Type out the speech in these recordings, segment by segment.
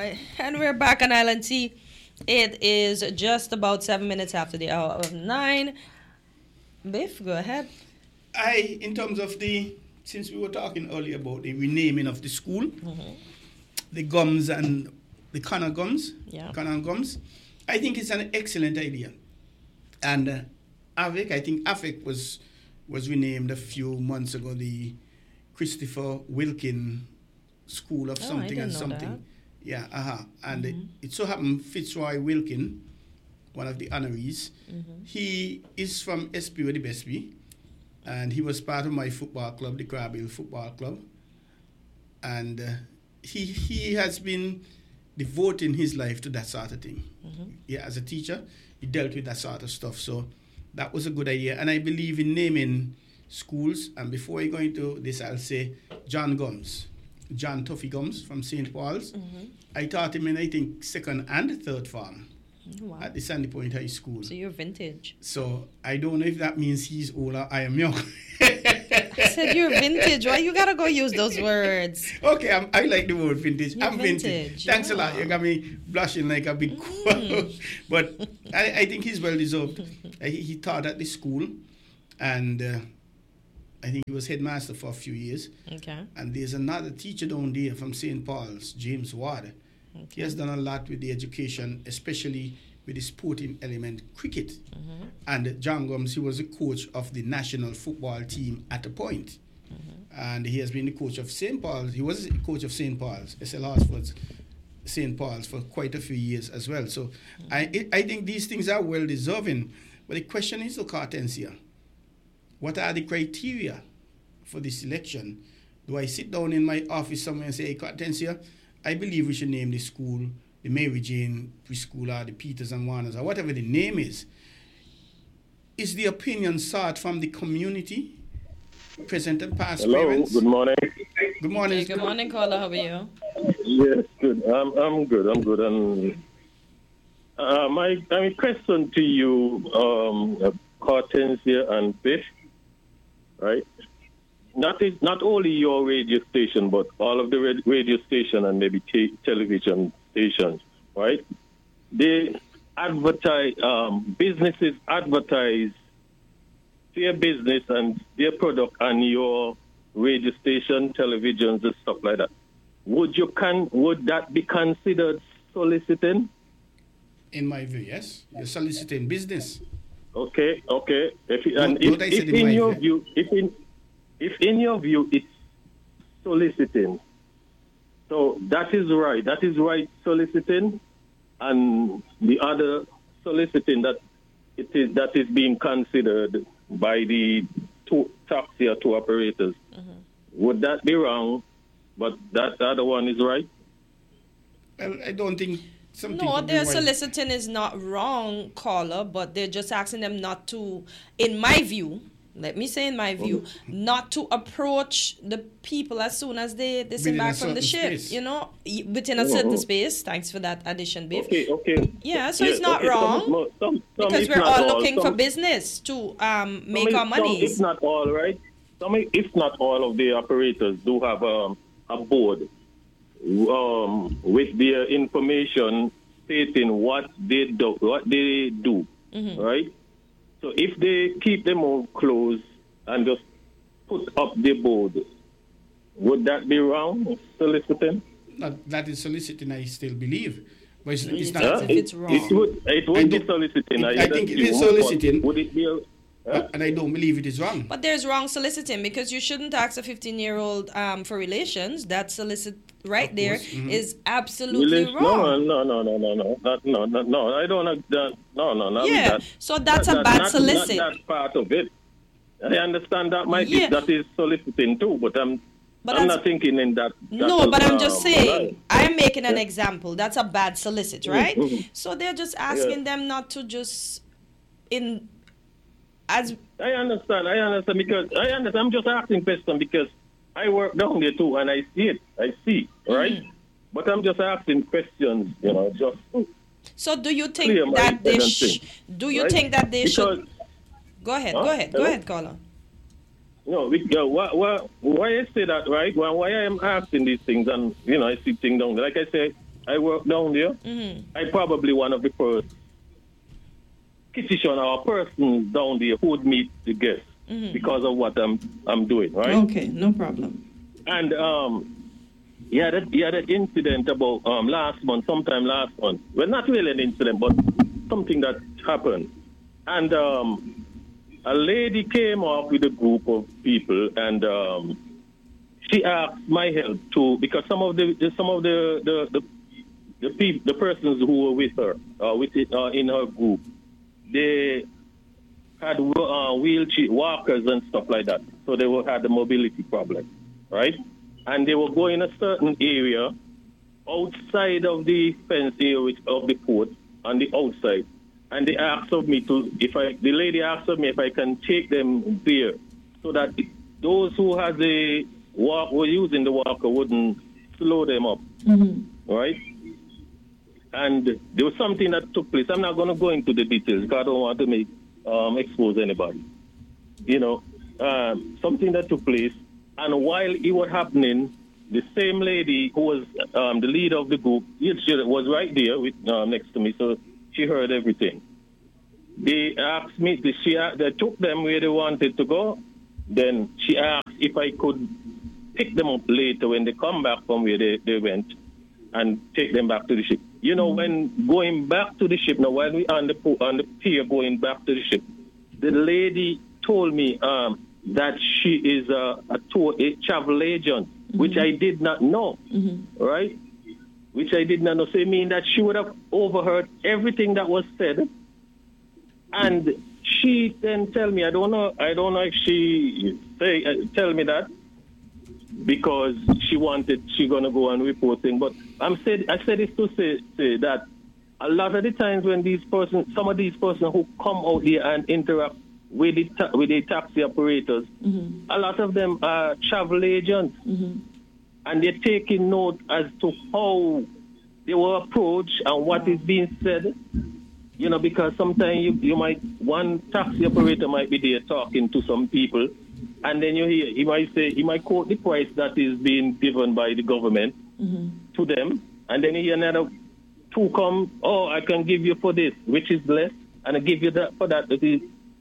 And we're back on Island T. It is just about 7 minutes after the hour of 9. Biff, go ahead. In terms of since we were talking earlier about the renaming of the school, the gums and the Connor gums, I think it's an excellent idea. And AVIC, I think AFIC was renamed a few months ago, the Christopher Wilkin School of something and something. That. Yeah, And it so happened Fitzroy Wilkin, one of the honorees, he is from SP with the Besby, and he was part of my football club, the Crabhill Football Club. And he has been devoting his life to that sort of thing. Yeah, as a teacher, he dealt with that sort of stuff. So that was a good idea. And I believe in naming schools. And before I go into this, I'll say John Tuffy Gums from St. Paul's. I taught him in, I think, second and third form at the Sandy Point High School. So you're vintage. So I don't know if that means he's old or I am young. I said you're vintage. Why you gotta go use those words? Okay, I like the word vintage. You're I'm vintage. Thanks a lot. You got me blushing like a big But I think he's well deserved. He taught at the school, and I think he was headmaster for a few years. Okay. And there's another teacher down there from St. Paul's, James Ward. Okay. He has done a lot with the education, especially with the sporting element, cricket. And John Gums, he was a coach of the national football team at a point. And he has been the coach of St. Paul's. He was the coach of St. Paul's, SL Hartford's St. Paul's for quite a few years as well. So I think these things are well deserving. But the question is, Hortensia, what are the criteria for the selection? Do I sit down in my office somewhere and say, hey, Hortensia, I believe we should name the school the Mary Jane Preschool or the Peters and Warners or whatever the name is? Is the opinion sought from the community, present and past parents? Good morning. Good morning. Hey, good morning, caller. How are you? Yes, good. I'm good. And my question to you, Hortensia and Biff, right? Not only your radio station, but all of the radio station and maybe television stations, right? They advertise, businesses advertise their business and their product on your radio station, televisions, and stuff like that. Would that be considered soliciting? In my view, yes. You're soliciting business. Okay. If in your view it's soliciting, so that is right. That is right, soliciting, and the other soliciting that is being considered by the taxi or tour operators. Would that be wrong? But that other one is right. Well, I don't think. No, their soliciting is not wrong, caller, but they're just asking them not to, in my view, not to approach the people as soon as they disembark from the ship, space. Within a certain space. Thanks for that addition, Biff. Okay. Yeah, so it's not wrong, because we're all looking for business to make our money. If not all, right? If not all of the operators do have a board with their information stating what they do, right? So if they keep them all closed and just put up the board, would that be wrong, soliciting? That is soliciting, I still believe. But it's not. If it's wrong. It would be soliciting. I think it is soliciting. Would it be? And I don't believe it is wrong. But there's wrong soliciting, because you shouldn't ask a 15-year-old for relations. That solicit right there is absolutely wrong. No. I don't. No. Yeah. That. So that's a bad solicit. Not that part of it. I understand that that is soliciting too, but I'm not thinking in that. But I'm just saying, I'm making an example. That's a bad solicit, right? So they're just asking them not to just I understand because I'm just asking questions because I work down there too and I see, right? But I'm just asking questions, just. So do you think that they think that they should? Go ahead, caller. No, why I say that, right? Why I am asking these things, and I see things down there. Like I say, I work down there. I probably one of the first physician or persons down there who would meet the guests because of what I'm doing, right? Okay, no problem. And he had an incident about sometime last month. Well, not really an incident, but something that happened. And a lady came up with a group of people, and she asked my help too, because some of the persons who were with her, in her group, they had wheelchair walkers and stuff like that. So they had a mobility problem, right? And they were going a certain area outside of the fence area of the fort, on the outside. And they asked of me the lady asked of me if I can take them there, so that those who were using the walker wouldn't slow them up, right? And there was something that took place. I'm not going to go into the details because I don't want to expose anybody. Something that took place. And while it was happening, the same lady who was the leader of the group, she was right there next to me, so she heard everything. They asked me, they took them where they wanted to go. Then she asked if I could pick them up later when they come back from where they went and take them back to the ship. When going back to the ship, now while we on the pier going back to the ship, the lady told me that she is a travel agent, which I did not know, right? Which I did not know. So it means that she would have overheard everything that was said. And she then tell me, I don't know if she tell me that because she gonna go and report things. But I said this to say that a lot of the times when some of these persons who come out here and interact with the taxi operators, a lot of them are travel agents, and they're taking note as to how they were approached and what is being said. Because sometimes one taxi operator might be there talking to some people, and then you hear he might quote the price that is being given by the government to them, and then you hear another two come, I can give you for this, which is less, and I give you that for that is.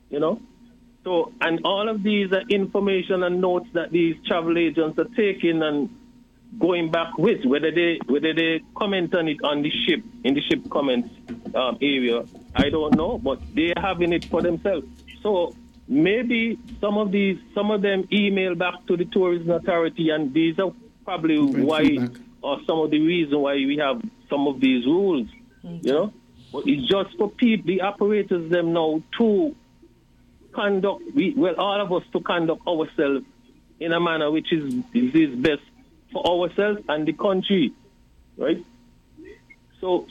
So, and all of these are information and notes that these travel agents are taking and going back with, whether they comment on it on the ship, in the ship comments area, I don't know, but they're having it for themselves. So maybe some of them email back to the tourism authority, and these are probably why, or some of the reason why we have some of these rules, But it's just for people, the operators them now to conduct, all of us to conduct ourselves in a manner which is best for ourselves and the country, right? So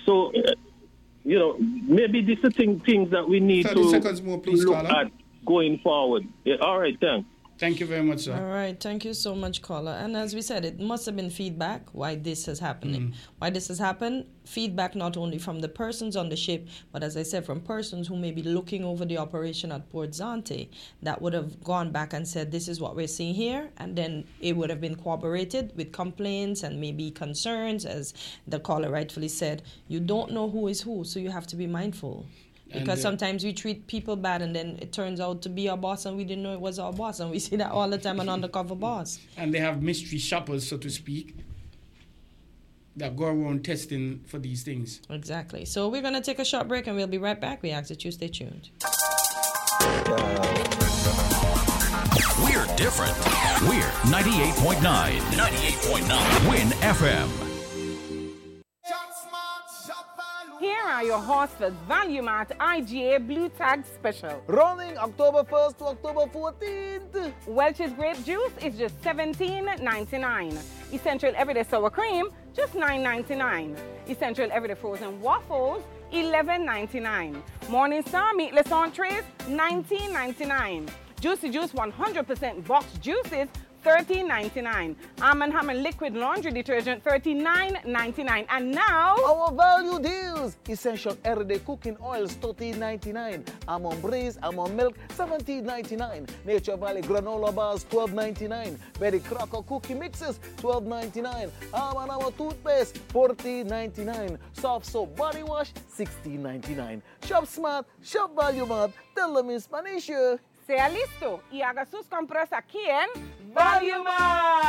maybe these are things that we need to look at going forward. Yeah, all right, thanks. Thank you very much, sir. All right, thank you so much, caller. And as we said, it must have been feedback why this is happening. Why this has happened, feedback not only from the persons on the ship, but as I said, from persons who may be looking over the operation at Port Zante that would have gone back and said, this is what we're seeing here, and then it would have been corroborated with complaints and maybe concerns, as the caller rightfully said. You don't know who is who, so you have to be mindful. Because sometimes we treat people bad and then it turns out to be our boss and we didn't know it was our boss. And we see that all the time, an undercover boss. And they have mystery shoppers, so to speak, that go around testing for these things. Exactly. So we're going to take a short break and we'll be right back. We ask that you stay tuned. We're different. We're 98.9. 98.9. Win FM. Here are your Horsford Value Mart IGA Blue Tag Special. Running October 1st to October 14th. Welch's Grape Juice is just $17.99. Essential Everyday Sour Cream, just $9.99. Essential Everyday Frozen Waffles, $11.99. Morningstar Meatless Entrees, $19.99. Juicy Juice 100% boxed juices, $13.99. Arm & Hammer liquid laundry detergent, $39.99. And now, our value deals. Essential everyday cooking oils, $13.99. Almond Breeze, almond milk, $17.99. Nature Valley granola bars, $12.99. Betty Crocker cookie mixes, $12.99. Arm & Hammer toothpaste, $14.99. Soft soap body wash, $16.99. Shop smart, shop value mart. Tell them in Spanish. sea listo y haga sus compras aquí en Value Mart.